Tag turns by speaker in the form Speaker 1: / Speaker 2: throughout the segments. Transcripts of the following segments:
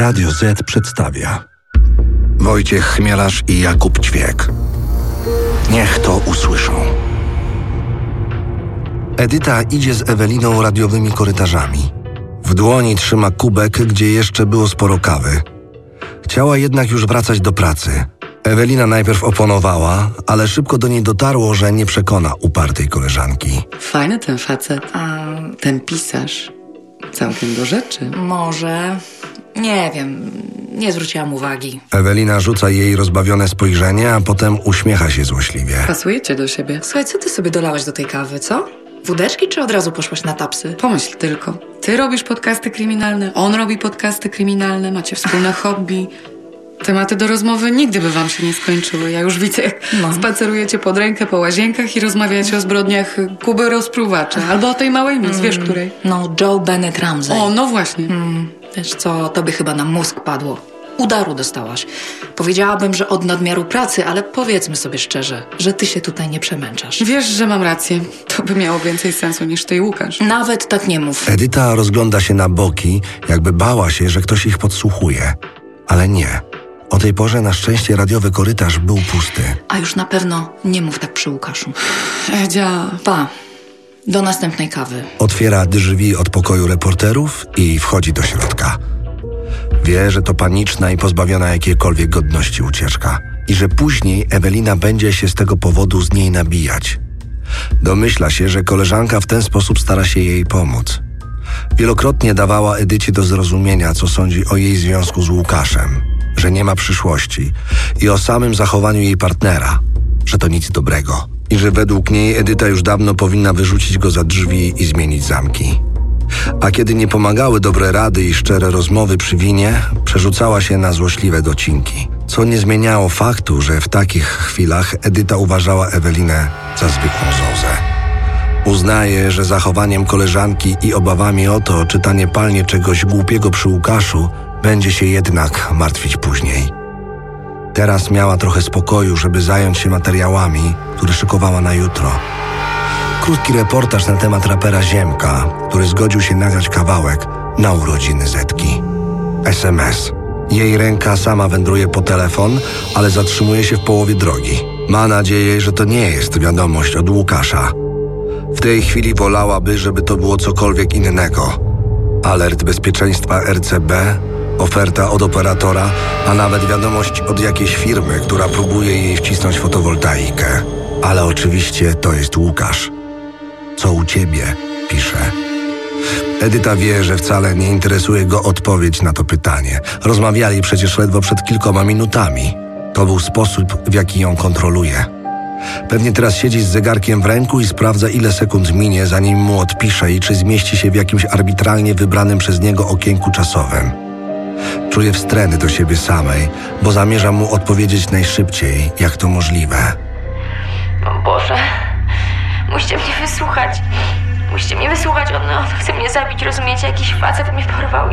Speaker 1: Radio Z przedstawia
Speaker 2: Wojciech Chmielarz i Jakub Ćwiek. Niech to usłyszą. Edyta idzie z Eweliną radiowymi korytarzami. W dłoni trzyma kubek, gdzie jeszcze było sporo kawy. Chciała jednak już wracać do pracy. Ewelina najpierw oponowała, ale szybko do niej dotarło, że nie przekona upartej koleżanki.
Speaker 3: Fajny ten facet. A ten pisarz całkiem do rzeczy.
Speaker 4: Może... Nie wiem, nie zwróciłam uwagi.
Speaker 2: Ewelina rzuca jej rozbawione spojrzenie, a potem uśmiecha się złośliwie.
Speaker 3: Pasujecie do siebie.
Speaker 4: Słuchaj, co ty sobie dolałaś do tej kawy, co? Wódeczki, czy od razu poszłaś na tapsy?
Speaker 3: Pomyśl tylko. Ty robisz podcasty kryminalne, on robi podcasty kryminalne, macie wspólne hobby. Tematy do rozmowy nigdy by wam się nie skończyły. Ja już widzę, jak spacerujecie pod rękę po łazienkach i rozmawiacie o zbrodniach Kuby Rozpruwacza. Albo o tej małej Miss, wiesz której?
Speaker 4: No, Joe Bennett Ramsey.
Speaker 3: O, no właśnie.
Speaker 4: Wiesz co, tobie chyba na mózg padło. Udaru dostałaś. Powiedziałabym, że od nadmiaru pracy, ale powiedzmy sobie szczerze, że ty się tutaj nie przemęczasz.
Speaker 3: Wiesz, że mam rację. To by miało więcej sensu niż ty i Łukasz.
Speaker 4: Nawet tak nie mów.
Speaker 2: Edyta rozgląda się na boki, jakby bała się, że ktoś ich podsłuchuje. Ale nie. O tej porze na szczęście radiowy korytarz był pusty.
Speaker 4: A już na pewno nie mów tak przy Łukaszu.
Speaker 3: Edzia.
Speaker 4: Pa. Do następnej kawy.
Speaker 2: Otwiera drzwi od pokoju reporterów i wchodzi do środka. Wie, że to paniczna i pozbawiona jakiejkolwiek godności ucieczka i że później Ewelina będzie się z tego powodu z niej nabijać. Domyśla się, że koleżanka w ten sposób stara się jej pomóc. Wielokrotnie dawała Edycie do zrozumienia, co sądzi o jej związku z Łukaszem, że nie ma przyszłości i o samym zachowaniu jej partnera, że to nic dobrego i że według niej Edyta już dawno powinna wyrzucić go za drzwi i zmienić zamki. A kiedy nie pomagały dobre rady i szczere rozmowy przy winie, przerzucała się na złośliwe docinki, co nie zmieniało faktu, że w takich chwilach Edyta uważała Ewelinę za zwykłą zozę. Uznaje, że zachowaniem koleżanki i obawami o to, czy ta nie palnie czegoś głupiego przy Łukaszu, będzie się jednak martwić później. Teraz miała trochę spokoju, żeby zająć się materiałami, które szykowała na jutro. Krótki reportaż na temat rapera Ziemka, który zgodził się nagrać kawałek na urodziny Zetki. SMS. Jej ręka sama wędruje po telefon, ale zatrzymuje się w połowie drogi. Ma nadzieję, że to nie jest wiadomość od Łukasza. W tej chwili wolałaby, żeby to było cokolwiek innego. Alert bezpieczeństwa RCB, oferta od operatora, a nawet wiadomość od jakiejś firmy, która próbuje jej wcisnąć fotowoltaikę. Ale oczywiście to jest Łukasz. Co u ciebie? Pisze. Edyta wie, że wcale nie interesuje go odpowiedź na to pytanie. Rozmawiali przecież ledwo przed kilkoma minutami. To był sposób, w jaki ją kontroluje. Pewnie teraz siedzi z zegarkiem w ręku i sprawdza, ile sekund minie, zanim mu odpisze i czy zmieści się w jakimś arbitralnie wybranym przez niego okienku czasowym. Czuje wstręt do siebie samej, bo zamierza mu odpowiedzieć najszybciej, jak to możliwe.
Speaker 5: O Boże, musicie mnie wysłuchać. Musicie mnie wysłuchać, on chce mnie zabić, rozumiecie? Jakiś facet mnie porwał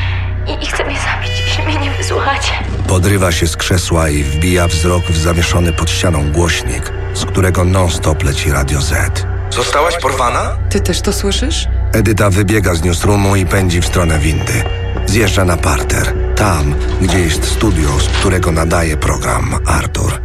Speaker 5: i chce mnie zabić, jeśli mnie nie wysłuchacie.
Speaker 2: Podrywa się z krzesła i wbija wzrok w zawieszony pod ścianą głośnik, z którego non-stop leci Radio Z. Zostałaś porwana?
Speaker 3: Ty też to słyszysz?
Speaker 2: Edyta wybiega z newsroomu i pędzi w stronę windy. Zjeżdża na parter, tam, gdzie jest studio, z którego nadaje program Artur.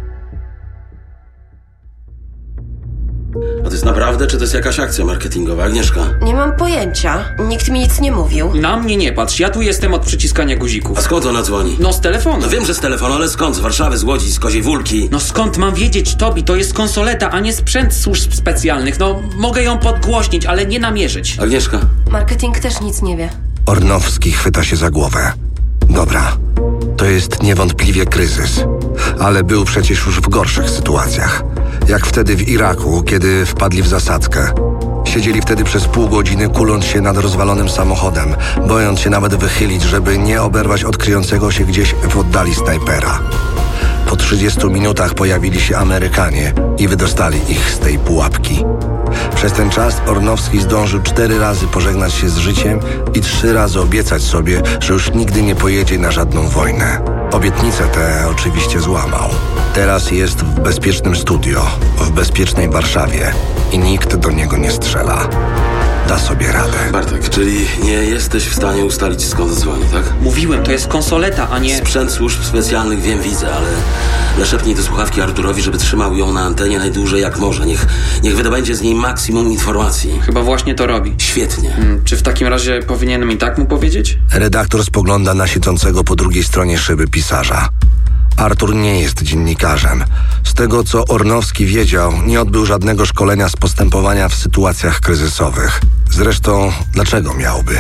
Speaker 6: A to jest naprawdę, czy to jest jakaś akcja marketingowa, Agnieszka?
Speaker 7: Nie mam pojęcia. Nikt mi nic nie mówił.
Speaker 8: Na mnie nie patrz, ja tu jestem od przyciskania guzików.
Speaker 6: A skąd ona dzwoni?
Speaker 8: No z telefonu.
Speaker 6: No wiem, że z telefonu, ale skąd? Z Warszawy, z Łodzi, z Koziej Wólki?
Speaker 8: No skąd mam wiedzieć, Tobi? To jest konsoleta, a nie sprzęt służb specjalnych. No mogę ją podgłośnić, ale nie namierzyć.
Speaker 6: Agnieszka.
Speaker 7: Marketing też nic nie wie.
Speaker 2: Ornowski chwyta się za głowę. Dobra, to jest niewątpliwie kryzys, ale był przecież już w gorszych sytuacjach. Jak wtedy w Iraku, kiedy wpadli w zasadzkę. Siedzieli wtedy przez pół godziny, kuląc się nad rozwalonym samochodem, bojąc się nawet wychylić, żeby nie oberwać odkryjącego się gdzieś w oddali snajpera. Po 30 minutach pojawili się Amerykanie i wydostali ich z tej pułapki. Przez ten czas Ornowski zdążył 4 razy pożegnać się z życiem i 3 razy obiecać sobie, że już nigdy nie pojedzie na żadną wojnę. Obietnicę tę oczywiście złamał. Teraz jest w bezpiecznym studio, w bezpiecznej Warszawie i nikt do niego nie strzela. da sobie radę.
Speaker 6: Bartek, czyli nie jesteś w stanie ustalić, skąd dzwoni, tak?
Speaker 8: Mówiłem, to jest konsoleta, a nie...
Speaker 6: Sprzęt służb specjalnych, wiem, widzę, ale szepnij do słuchawki Arturowi, żeby trzymał ją na antenie najdłużej jak może. Niech wydobędzie z niej maksimum informacji.
Speaker 8: Chyba właśnie to robi.
Speaker 6: Świetnie.
Speaker 8: Czy w takim razie powinienem i tak mu powiedzieć?
Speaker 2: Redaktor spogląda na siedzącego po drugiej stronie szyby pisarza. Artur nie jest dziennikarzem. Z tego, co Ornowski wiedział, nie odbył żadnego szkolenia z postępowania w sytuacjach kryzysowych. Zresztą, dlaczego miałby?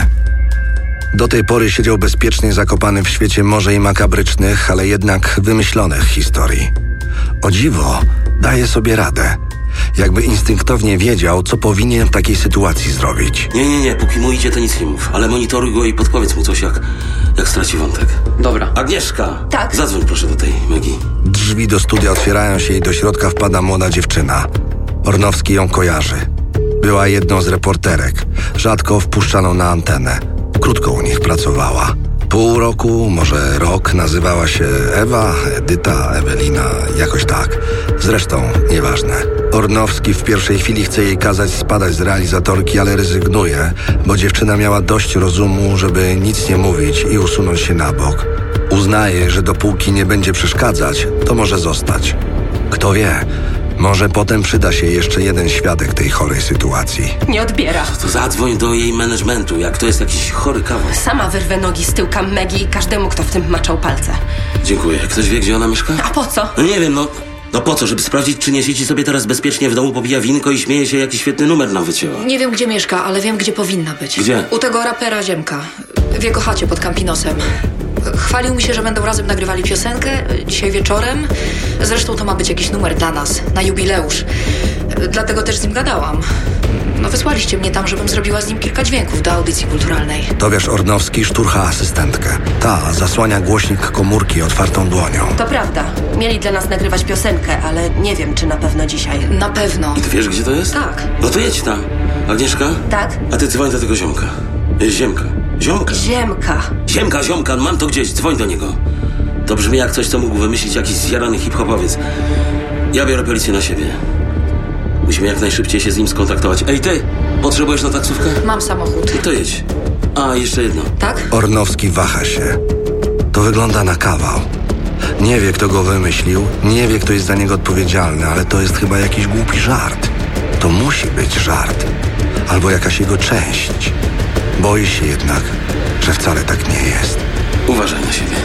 Speaker 2: Do tej pory siedział bezpiecznie zakopany w świecie może i makabrycznych, ale jednak wymyślonych historii. O dziwo, daje sobie radę. Jakby instynktownie wiedział, co powinien w takiej sytuacji zrobić.
Speaker 6: Nie, póki mu idzie, to nic nie mów. Ale monitoruj go i podpowiedz mu coś, jak straci wątek.
Speaker 8: Dobra.
Speaker 6: Agnieszka!
Speaker 7: Tak?
Speaker 6: Zadzwoń proszę do tej Megi.
Speaker 2: Drzwi do studia otwierają się i do środka wpada młoda dziewczyna. Ornowski ją kojarzy. Była jedną z reporterek, rzadko wpuszczaną na antenę. Krótko u nich pracowała. Pół roku, może rok, nazywała się Ewa, Edyta, Ewelina, jakoś tak. Zresztą, nieważne. Ornowski w pierwszej chwili chce jej kazać spadać z realizatorki, ale rezygnuje, bo dziewczyna miała dość rozumu, żeby nic nie mówić i usunąć się na bok. Uznaje, że dopóki nie będzie przeszkadzać, to może zostać. Kto wie, może potem przyda się jeszcze jeden świadek tej chorej sytuacji.
Speaker 7: Nie odbiera.
Speaker 6: To zadzwoń do jej managementu, jak to jest jakiś chory kawał.
Speaker 7: Sama wyrwę nogi z tyłka Megi i każdemu, kto w tym maczał palce.
Speaker 6: Dziękuję. Ktoś wie, gdzie ona mieszka?
Speaker 7: A po co?
Speaker 6: No nie wiem, no po co? Żeby sprawdzić, czy nie siedzi sobie teraz bezpiecznie w domu, popija winko i śmieje się, jaki świetny numer nam wycięła.
Speaker 4: Nie wiem, gdzie mieszka, ale wiem, gdzie powinna być.
Speaker 6: Gdzie?
Speaker 4: U tego rapera Ziemka. W jego chacie pod Campinosem. Chwalił mi się, że będą razem nagrywali piosenkę dzisiaj wieczorem. Zresztą to ma być jakiś numer dla nas, na jubileusz. Dlatego też z nim gadałam. No wysłaliście mnie tam, żebym zrobiła z nim kilka dźwięków do audycji kulturalnej.
Speaker 2: To wiesz, Ornowski szturcha asystentkę. Ta zasłania głośnik komórki otwartą dłonią.
Speaker 7: To prawda. Mieli dla nas nagrywać piosenkę, ale nie wiem, czy na pewno dzisiaj.
Speaker 4: Na pewno.
Speaker 6: I ty wiesz, gdzie to jest?
Speaker 4: Tak.
Speaker 6: No to jedź tam. Agnieszka?
Speaker 7: Tak?
Speaker 6: A ty dzwoń do tego ziomka. Ziemka. Ziomka, mam to gdzieś, dzwoń do niego. To brzmi jak coś, co mógł wymyślić jakiś zjarany hip-hopowiec. Ja biorę policję na siebie. Musimy jak najszybciej się z nim skontaktować. Ej, ty! Potrzebujesz na taksówkę?
Speaker 4: Mam samochód.
Speaker 6: To jedź. A, jeszcze jedno.
Speaker 4: Tak?
Speaker 2: Ornowski waha się. To wygląda na kawał. Nie wie, kto go wymyślił, nie wie, kto jest za niego odpowiedzialny, ale to jest chyba jakiś głupi żart. To musi być żart. Albo jakaś jego część. Boi się jednak, że wcale tak nie jest.
Speaker 6: Uważaj na siebie.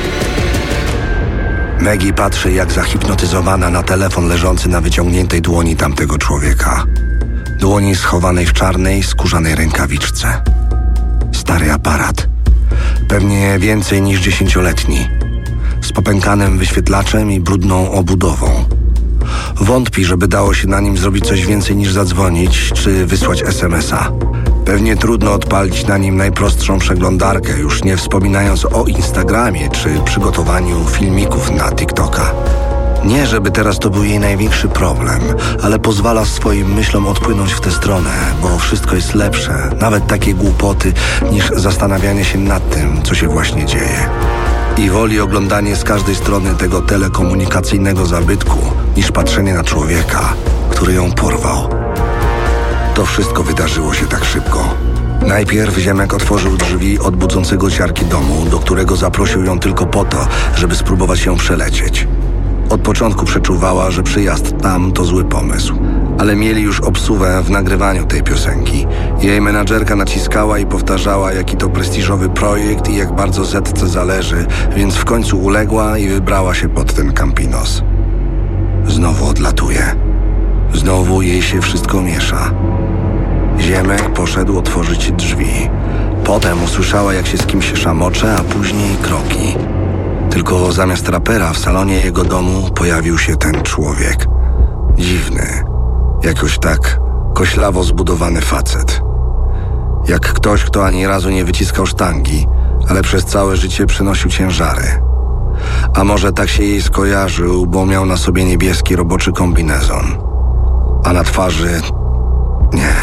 Speaker 2: Megi patrzy jak zahipnotyzowana na telefon leżący na wyciągniętej dłoni tamtego człowieka. Dłoni schowanej w czarnej, skórzanej rękawiczce. Stary aparat. Pewnie więcej niż 10-letni. Z popękanym wyświetlaczem i brudną obudową. Wątpi, żeby dało się na nim zrobić coś więcej niż zadzwonić czy wysłać SMS-a. Pewnie trudno odpalić na nim najprostszą przeglądarkę, już nie wspominając o Instagramie czy przygotowaniu filmików na TikToka. Nie, żeby teraz to był jej największy problem, ale pozwala swoim myślom odpłynąć w tę stronę, bo wszystko jest lepsze, nawet takie głupoty, niż zastanawianie się nad tym, co się właśnie dzieje. I woli oglądanie z każdej strony tego telekomunikacyjnego zabytku, niż patrzenie na człowieka, który ją porwał. To wszystko wydarzyło się tak szybko. Najpierw Ziemek otworzył drzwi od budzącego ciarki domu, do którego zaprosił ją tylko po to, żeby spróbować ją przelecieć. Od początku przeczuwała, że przyjazd tam to zły pomysł. Ale mieli już obsuwę w nagrywaniu tej piosenki. Jej menadżerka naciskała i powtarzała, jaki to prestiżowy projekt i jak bardzo Zetce zależy, więc w końcu uległa i wybrała się pod ten Campinos. Znowu odlatuje. Znowu jej się wszystko miesza. Ziemek poszedł otworzyć drzwi. Potem usłyszała, jak się z kimś szamocze, a później kroki. Tylko zamiast rapera w salonie jego domu pojawił się ten człowiek. Dziwny, jakoś tak koślawo zbudowany facet. Jak ktoś, kto ani razu nie wyciskał sztangi, ale przez całe życie przynosił ciężary. A może tak się jej skojarzył, bo miał na sobie niebieski roboczy kombinezon. A na twarzy... Nie.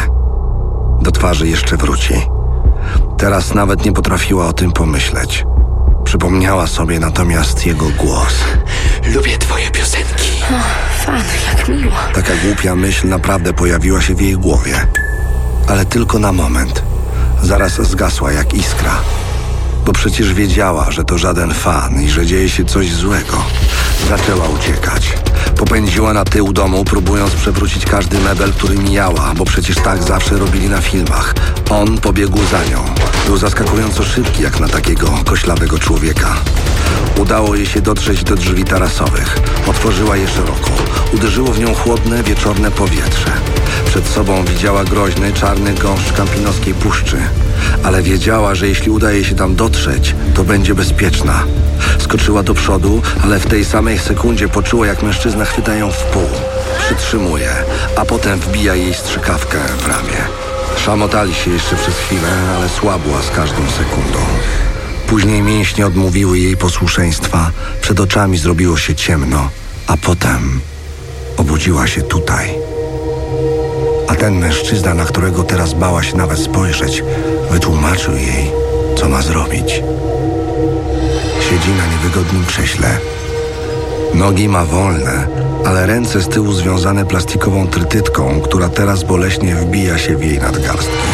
Speaker 2: Do twarzy jeszcze wróci. Teraz nawet nie potrafiła o tym pomyśleć. Przypomniała sobie natomiast jego głos.
Speaker 6: Lubię twoje piosenki.
Speaker 5: Fan, jak miło.
Speaker 2: Taka głupia myśl naprawdę pojawiła się w jej głowie. ale tylko na moment. Zaraz zgasła jak iskra. Bo przecież wiedziała, że to żaden fan i że dzieje się coś złego. Zaczęła uciekać. Popędziła na tył domu, próbując przewrócić każdy mebel, który mijała, bo przecież tak zawsze robili na filmach. On pobiegł za nią. Był zaskakująco szybki, jak na takiego koślawego człowieka. Udało jej się dotrzeć do drzwi tarasowych. Otworzyła je szeroko. Uderzyło w nią chłodne, wieczorne powietrze. Przed sobą widziała groźny, czarny gąszcz Campinoskiej puszczy. Ale wiedziała, że jeśli uda jej się tam dotrzeć, to będzie bezpieczna. Skoczyła do przodu, ale w tej samej sekundzie poczuła, jak mężczyzna chwyta ją w pół. Przytrzymuje, a potem wbija jej strzykawkę w ramię. Szamotali się jeszcze przez chwilę, ale słabła z każdą sekundą. Później mięśnie odmówiły jej posłuszeństwa, przed oczami zrobiło się ciemno, a potem obudziła się tutaj. A ten mężczyzna, na którego teraz bała się nawet spojrzeć, wytłumaczył jej, co ma zrobić. Siedzi na niewygodnym krześle. Nogi ma wolne, ale ręce z tyłu związane plastikową trytytką, która teraz boleśnie wbija się w jej nadgarstki.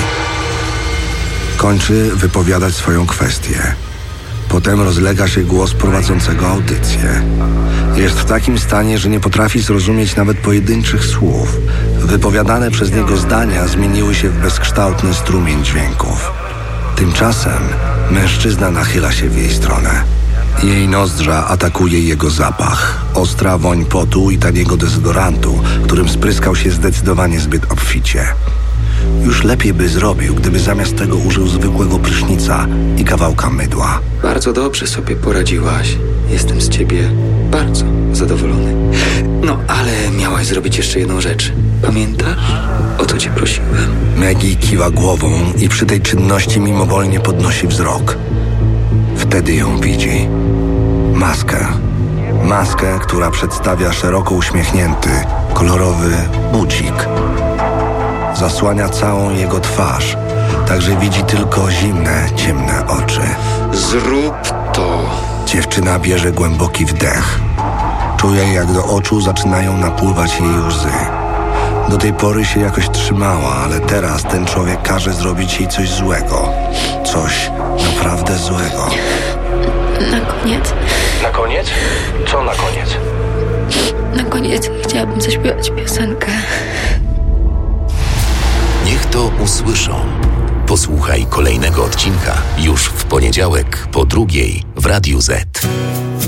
Speaker 2: Kończy wypowiadać swoją kwestię. Potem rozlega się głos prowadzącego audycję. Jest w takim stanie, że nie potrafi zrozumieć nawet pojedynczych słów. Wypowiadane przez niego zdania zmieniły się w bezkształtny strumień dźwięków. Tymczasem mężczyzna nachyla się w jej stronę. Jej nozdrza atakuje jego zapach. Ostra woń potu i taniego dezodorantu, którym spryskał się zdecydowanie zbyt obficie. Już lepiej by zrobił, gdyby zamiast tego użył zwykłego prysznica i kawałka mydła.
Speaker 1: Bardzo dobrze sobie poradziłaś. Jestem z ciebie bardzo zadowolony. No, ale miałaś zrobić jeszcze jedną rzecz. Pamiętasz? O co cię prosiłem?
Speaker 2: Maggie kiwa głową i przy tej czynności mimowolnie podnosi wzrok. Wtedy ją widzi. Maskę. Maskę, która przedstawia szeroko uśmiechnięty, kolorowy budzik. Zasłania całą jego twarz, także widzi tylko zimne, ciemne oczy.
Speaker 1: Zrób to.
Speaker 2: Dziewczyna bierze głęboki wdech. Czuje, jak do oczu zaczynają napływać jej łzy. Do tej pory się jakoś trzymała, ale teraz ten człowiek każe zrobić jej coś złego. Coś naprawdę złego.
Speaker 5: Na koniec?
Speaker 2: Na koniec? Co na koniec?
Speaker 5: Na koniec chciałabym zaśpiewać piosenkę.
Speaker 9: Niech to usłyszą. Posłuchaj kolejnego odcinka już w poniedziałek po 2:00 w Radiu Z.